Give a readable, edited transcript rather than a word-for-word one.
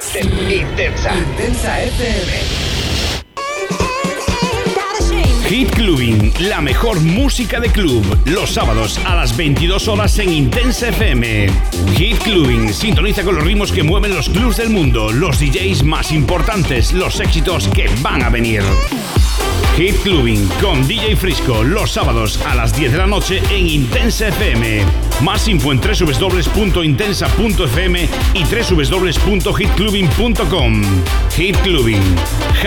Intensa. Intensa FM. Hit Clubbing, la mejor música de club, los sábados a las 22 horas en Intensa FM. Hit Clubbing, sintoniza con los ritmos que mueven los clubs del mundo, los DJs más importantes, los éxitos que van a venir. Hit Clubbing con DJ Frisco, los sábados a las 10 de la noche en Intensa FM. Más info en www.intensa.fm y www.hitclubbing.com. Hit Clubbing.